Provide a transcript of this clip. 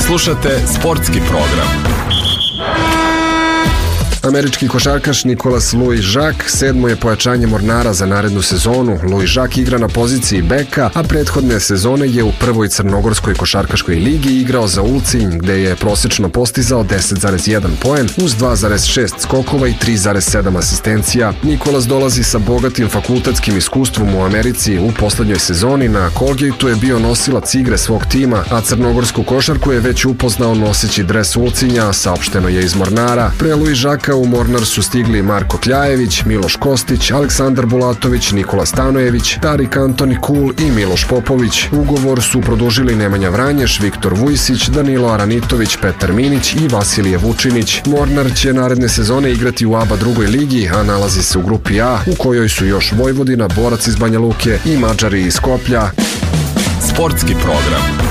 Slušate sportski program. Američki košarkaš Nicolas Louis-Jacques sedmo je pojačanje Mornara za narednu sezonu. Louis-Jacques igra na poziciji beka, a prethodne sezone je u prvoj crnogorskoj košarkaškoj ligi igrao za Ulcinj, gde je prosečno postizao 10,1 poen uz 2,6 skokova i 3,7 asistencija. Nikolas dolazi sa bogatim fakultetskim iskustvom u Americi. U poslednjoj sezoni na Colgateu je bio nosilac igre svog tima, a crnogorsku košarku je već upoznao noseći dres Ulcinja, saopšteno je iz Mornara. Pre Louis-Jacquesa u Mornar su stigli Marko Kljajević, Miloš Kostić, Aleksandar Bulatović, Nikola Stanojević, Tarik Antoni Kul i Miloš Popović. Ugovor su produžili Nemanja Vranješ, Viktor Vujsić, Danilo Aranitović, Petar Minić i Vasilije Vučinić. Mornar će naredne sezone igrati u ABA drugoj ligi, a nalazi se u grupi A, u kojoj su još Vojvodina, Borac iz Banja Luke i Mađari iz Skoplja. Sportski program.